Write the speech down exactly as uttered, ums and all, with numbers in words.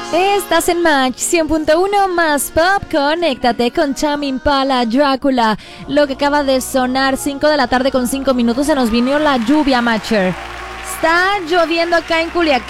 Estás en Match cien punto uno más Pop. Conéctate con Tame Impala, Drácula. Lo que acaba de sonar, cinco de la tarde con cinco minutos. Se nos vino la lluvia, Matcher. Está lloviendo acá en Culiacán.